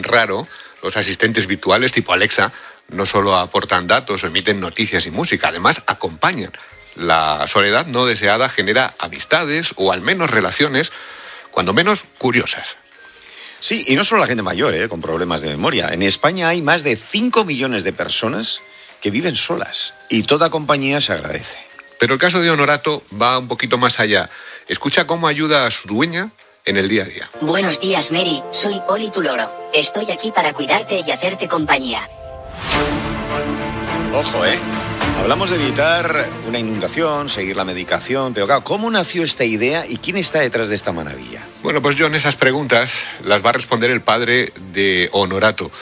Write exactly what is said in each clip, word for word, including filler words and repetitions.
raro, los asistentes virtuales tipo Alexa no solo aportan datos o emiten noticias y música, además acompañan. La soledad no deseada genera amistades o al menos relaciones, cuando menos curiosas. Sí, y no solo la gente mayor, ¿eh? Con problemas de memoria. En España hay más de cinco millones de personas que viven solas y toda compañía se agradece. Pero el caso de Honorato va un poquito más allá. Escucha cómo ayuda a su dueña en el día a día. Buenos días, Mary. Soy Poli, tu loro. Estoy aquí para cuidarte y hacerte compañía. Ojo, ¿eh? Hablamos de evitar una inundación, seguir la medicación, pero claro, ¿cómo nació esta idea y quién está detrás de esta maravilla? Bueno, pues John, esas preguntas las va a responder el padre de Honorato,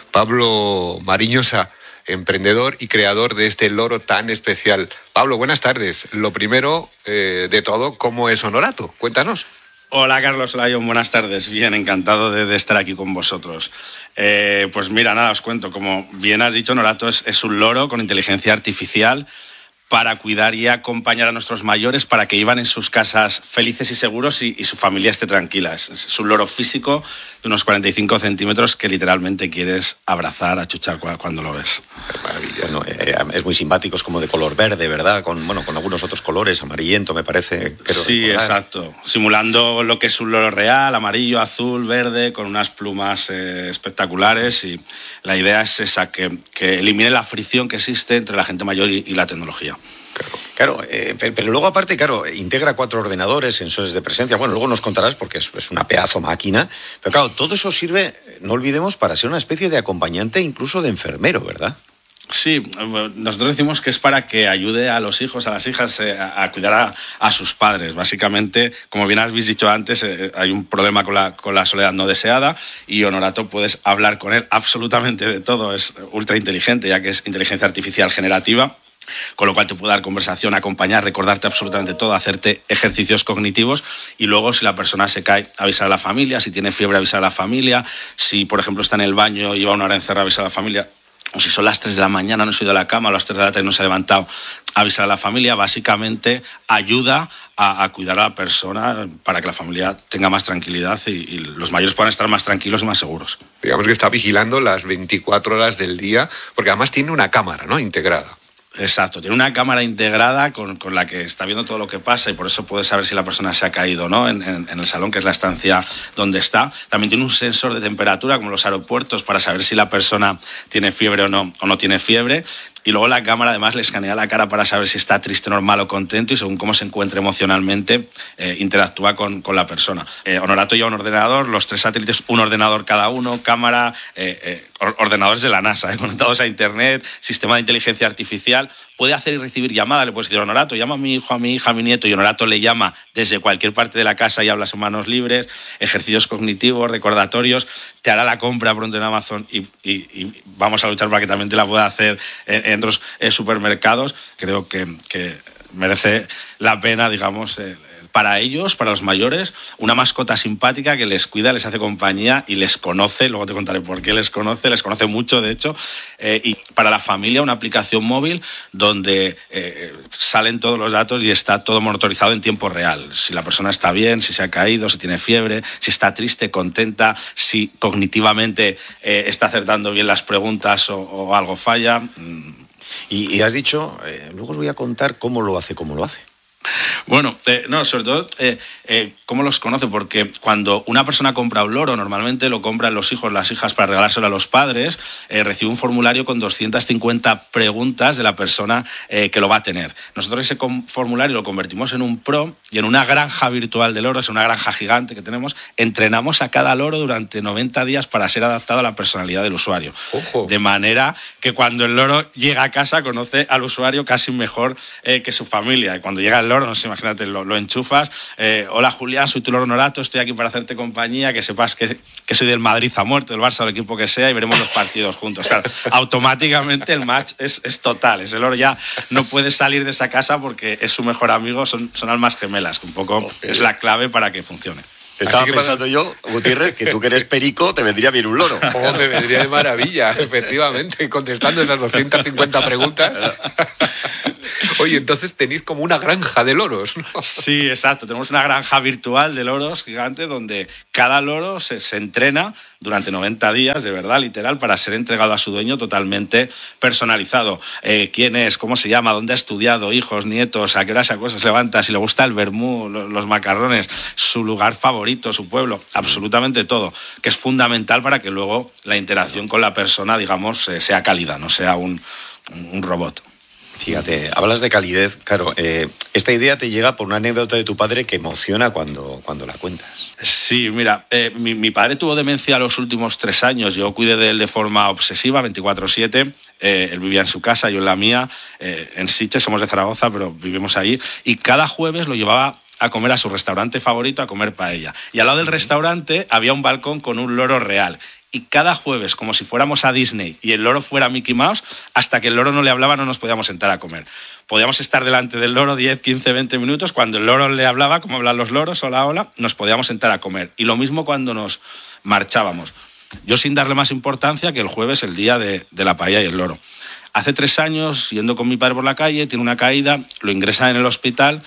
Pablo Mariñosa, emprendedor y creador de este loro tan especial. Pablo, buenas tardes. Lo primero eh, de todo, ¿cómo es Honorato? Cuéntanos. Hola Carlos, hola John, buenas tardes. Bien, encantado de, de estar aquí con vosotros. Eh, pues mira, nada, os cuento. Como bien has dicho, Honorato es, es un loro con inteligencia artificial para cuidar y acompañar a nuestros mayores para que vivan en sus casas felices y seguros y, y su familia esté tranquila. Es, es un loro físico de unos cuarenta y cinco centímetros que literalmente quieres abrazar, achuchar cuando lo ves. Maravilla. Bueno, eh, es muy simpático, es como de color verde, ¿verdad? Con, bueno, con algunos otros colores, amarillento me parece. Sí, recordar. Exacto. Simulando lo que es un loro real, amarillo, azul, verde, con unas plumas eh, espectaculares, y la idea es esa, que, que elimine la fricción que existe entre la gente mayor y, y la tecnología. Claro, claro eh, pero, pero luego aparte, claro, integra cuatro ordenadores, sensores de presencia. Bueno, luego nos contarás porque es, es una pedazo máquina. Pero claro, todo eso sirve, no olvidemos, para ser una especie de acompañante, incluso de enfermero, ¿verdad? Sí, nosotros decimos que es para que ayude a los hijos, a las hijas, eh, a cuidar a, a sus padres. Básicamente, como bien habéis dicho antes, eh, hay un problema con la, con la soledad no deseada, y Honorato puedes hablar con él absolutamente de todo. Es ultra inteligente, ya que es inteligencia artificial generativa, con lo cual te puede dar conversación, acompañar, recordarte absolutamente todo, hacerte ejercicios cognitivos, y luego si la persona se cae, avisar a la familia, si tiene fiebre, avisar a la familia, si por ejemplo está en el baño y lleva una hora encerrada, avisar a la familia, o si son las tres de la mañana, no se ha ido a la cama, o las tres de la tarde no se ha levantado, avisar a la familia. Básicamente ayuda a, a cuidar a la persona para que la familia tenga más tranquilidad y, y los mayores puedan estar más tranquilos y más seguros. Digamos que está vigilando las veinticuatro horas del día, porque además tiene una cámara, ¿no?, integrada. Exacto, tiene una cámara integrada con, con la que está viendo todo lo que pasa, y por eso puede saber si la persona se ha caído o no en, en, en el salón, que es la estancia donde está. También tiene un sensor de temperatura, como los aeropuertos, para saber si la persona tiene fiebre o no, o no tiene fiebre. Y luego la cámara además le escanea la cara para saber si está triste, normal o contento, y según cómo se encuentre emocionalmente, eh, interactúa con, con la persona. Eh, Honorato lleva un ordenador, los tres satélites, un ordenador cada uno, cámara, eh, eh, ordenadores de la NASA, eh, conectados a internet, sistema de inteligencia artificial. Puede hacer y recibir llamadas, le puedes decir: Honorato, llama a mi hijo, a mi hija, a mi nieto, y Honorato le llama desde cualquier parte de la casa y hablas en manos libres. Ejercicios cognitivos, recordatorios, te hará la compra pronto en Amazon, y, y, y vamos a luchar para que también te la pueda hacer en, en otros eh, supermercados. Creo que, que merece la pena, digamos, eh, para ellos, para los mayores, una mascota simpática que les cuida, les hace compañía y les conoce. Luego te contaré por qué les conoce, les conoce mucho, de hecho. Eh, y para la familia, una aplicación móvil donde eh, salen todos los datos y está todo monitorizado en tiempo real. Si la persona está bien, si se ha caído, si tiene fiebre, si está triste, contenta, si cognitivamente eh, está acertando bien las preguntas o, o algo falla. Y, y has dicho, eh, luego os voy a contar cómo lo hace, cómo lo hace. Bueno, eh, no, sobre todo, eh, eh, ¿cómo los conoce? Porque cuando una persona compra un loro, normalmente lo compran los hijos, las hijas, para regalárselo a los padres, eh, recibe un formulario con doscientas cincuenta preguntas de la persona eh, que lo va a tener. Nosotros ese formulario lo convertimos en un pro, y en una granja virtual de loros, en una granja gigante que tenemos, entrenamos a cada loro durante noventa días para ser adaptado a la personalidad del usuario. Ojo. De manera que cuando el loro llega a casa conoce al usuario casi mejor eh, que su familia. Y cuando llega el loro, no sé, imagínate, lo, lo enchufas. Eh, Hola Julián, soy tu loro Honorato, estoy aquí para hacerte compañía, que sepas que, que soy del Madrid a muerte, del Barça, del equipo que sea, y veremos los partidos juntos. Claro, automáticamente el match es, es total. Ese loro ya no puede salir de esa casa porque es su mejor amigo, son, son almas gemelas, que un poco okay. es la clave para que funcione. Estaba pensando para... yo, Gutiérrez, que tú que eres perico, te vendría bien un loro. Oh, me vendría de maravilla, efectivamente, contestando esas doscientas cincuenta preguntas. Oye, entonces tenéis como una granja de loros, ¿no? Sí, exacto. Tenemos una granja virtual de loros gigante donde cada loro se, se entrena durante noventa días, de verdad, literal, para ser entregado a su dueño totalmente personalizado. Eh, ¿Quién es? ¿Cómo se llama? ¿Dónde ha estudiado? Hijos, nietos, ¿a qué hora se acuesta, se levanta? Si le gusta el vermú, los macarrones, su lugar favorito, su pueblo, absolutamente todo, que es fundamental para que luego la interacción con la persona, digamos, eh, sea cálida, no sea un, un robot. Fíjate, hablas de calidez, claro, eh, esta idea te llega por una anécdota de tu padre que emociona cuando, cuando la cuentas. Sí, mira, eh, mi, mi padre tuvo demencia los últimos tres años, yo cuidé de él de forma obsesiva, veinticuatro siete, eh, él vivía en su casa, yo en la mía, eh, en Sitges, somos de Zaragoza, pero vivimos ahí, y cada jueves lo llevaba a comer a su restaurante favorito, a comer paella. Y al lado del restaurante había un balcón con un loro real. Y cada jueves, como si fuéramos a Disney y el loro fuera Mickey Mouse, hasta que el loro no le hablaba no nos podíamos sentar a comer. Podíamos estar delante del loro diez, quince, veinte minutos, cuando el loro le hablaba, como hablan los loros, hola, hola, nos podíamos sentar a comer. Y lo mismo cuando nos marchábamos. Yo sin darle más importancia que el jueves, el día de, de la paella y el loro. Hace tres años, yendo con mi padre por la calle, tiene una caída, lo ingresan en el hospital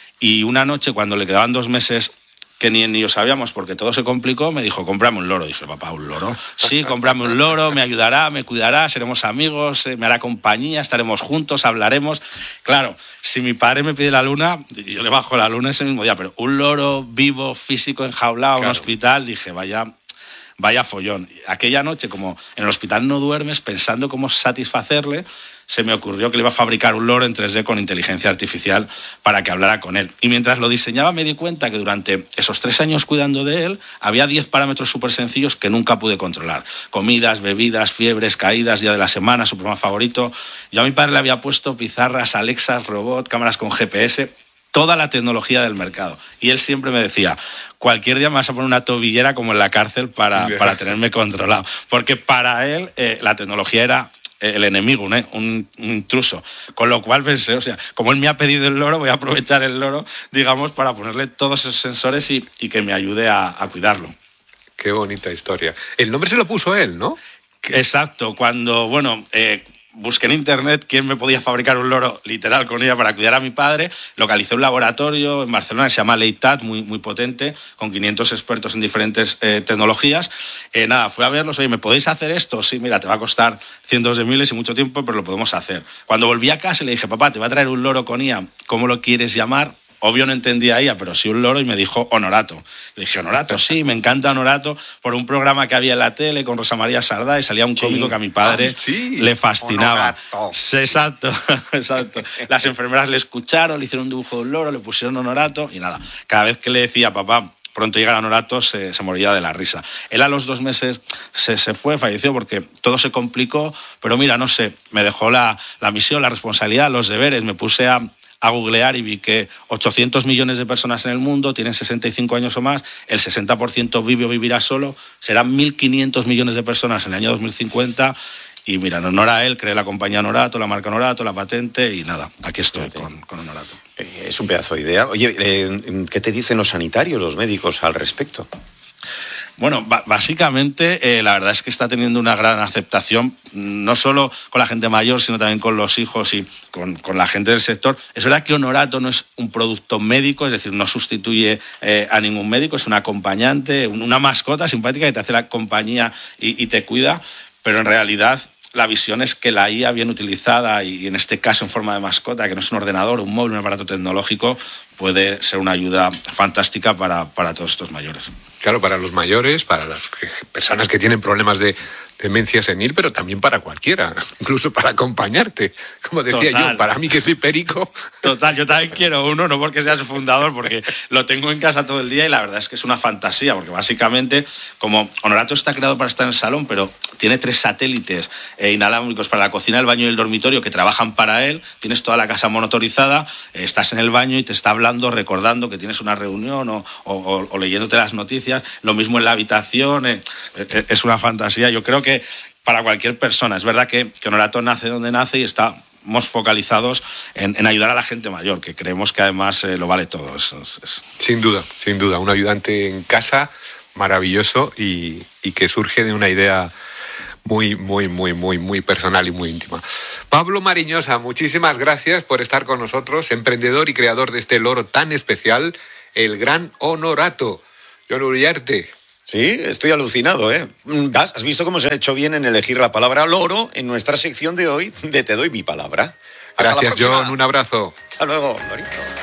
y una noche, cuando le quedaban dos meses, que ni, ni yo sabíamos porque todo se complicó, me dijo, cómprame un loro. Dije, papá, ¿un loro? Sí, cómprame un loro, me ayudará, me cuidará, seremos amigos, me hará compañía, estaremos juntos, hablaremos. Claro, si mi padre me pide la luna, yo le bajo la luna ese mismo día, pero un loro vivo, físico, enjaulado, en claro. Un hospital, dije, vaya... Vaya follón. Aquella noche, como en el hospital no duermes, pensando cómo satisfacerle, se me ocurrió que le iba a fabricar un loro en tres D con inteligencia artificial para que hablara con él. Y mientras lo diseñaba me di cuenta que durante esos tres años cuidando de él había diez parámetros súper sencillos que nunca pude controlar. Comidas, bebidas, fiebres, caídas, día de la semana, su programa favorito. Yo a mi padre le había puesto pizarras, Alexas, robot, cámaras con G P S... toda la tecnología del mercado. Y él siempre me decía, cualquier día me vas a poner una tobillera como en la cárcel para, para tenerme controlado. Porque para él eh, la tecnología era el enemigo, ¿eh? un, un intruso. Con lo cual pensé, o sea, como él me ha pedido el loro, voy a aprovechar el loro, digamos, para ponerle todos esos sensores y, y que me ayude a, a cuidarlo. Qué bonita historia. El nombre se lo puso él, ¿no? Exacto. Cuando, bueno... Eh, busqué en internet quién me podía fabricar un loro literal con ella para cuidar a mi padre. Localicé un laboratorio en Barcelona que se llama Leitat, muy, muy potente, con quinientos expertos en diferentes eh, tecnologías. Eh, nada, fui a verlos, oye, ¿me podéis hacer esto? Sí, mira, te va a costar cientos de miles y mucho tiempo, pero lo podemos hacer. Cuando volví a casa le dije, papá, te voy a traer un loro con I A, ¿cómo lo quieres llamar? Obvio no entendía I A, pero sí un loro, y me dijo Honorato. Le dije, Honorato, sí, me encanta Honorato, por un programa que había en la tele con Rosa María Sardá y salía un sí. cómico que a mi padre Ay, sí. le fascinaba. Sí, exacto, exacto. Las enfermeras le escucharon, le hicieron un dibujo de un loro, le pusieron Honorato y nada. Cada vez que le decía, papá, pronto llega Honorato, se, se moría de la risa. Él a los dos meses se, se fue, falleció porque todo se complicó, pero mira, no sé, me dejó la, la misión, la responsabilidad, los deberes, me puse a... a googlear y vi que ochocientos millones de personas en el mundo tienen sesenta y cinco años o más, el sesenta por ciento vive o vivirá solo, serán mil quinientos millones de personas en el año dos mil cincuenta y mira, en honor a él creé la compañía Honorato, la marca Honorato, la patente y nada, aquí estoy con, con Honorato. Eh, es un pedazo de idea. Oye, eh, ¿qué te dicen los sanitarios, los médicos al respecto? Bueno, básicamente eh, la verdad es que está teniendo una gran aceptación, no solo con la gente mayor, sino también con los hijos y con, con la gente del sector. Es verdad que Honorato no es un producto médico, es decir, no sustituye eh, a ningún médico, es un acompañante, una mascota simpática que te hace la compañía y, y te cuida, pero en realidad la visión es que la I A bien utilizada y en este caso en forma de mascota, que no es un ordenador, un móvil, un aparato tecnológico, puede ser una ayuda fantástica para, para todos estos mayores. Claro, para los mayores, para las personas que tienen problemas de demencia senil, pero también para cualquiera, incluso para acompañarte. Como decía Total. yo, para mí que soy perico. Total, yo también quiero uno, no porque sea su fundador, porque lo tengo en casa todo el día y la verdad es que es una fantasía, porque básicamente, como Honorato está creado para estar en el salón, pero tiene tres satélites eh, inalámbricos para la cocina, el baño y el dormitorio que trabajan para él, tienes toda la casa monitorizada, eh, estás en el baño y te está hablando, recordando que tienes una reunión o, o, o leyéndote las noticias, lo mismo en la habitación, eh, eh, es una fantasía. Yo creo que que para cualquier persona. Es verdad que, que Honorato nace donde nace y estamos focalizados en, en ayudar a la gente mayor, que creemos que además eh, lo vale todo. Es, es... Sin duda, sin duda. Un ayudante en casa maravilloso y, y que surge de una idea muy, muy, muy, muy, muy personal y muy íntima. Pablo Mariñosa, muchísimas gracias por estar con nosotros, emprendedor y creador de este loro tan especial, el Gran Honorato. Jon Uriarte. Sí, estoy alucinado, ¿eh? ¿Has visto cómo se ha hecho bien en elegir la palabra loro en nuestra sección de hoy de Te doy mi palabra? Gracias, Jon. Un abrazo. Hasta luego, Lorito.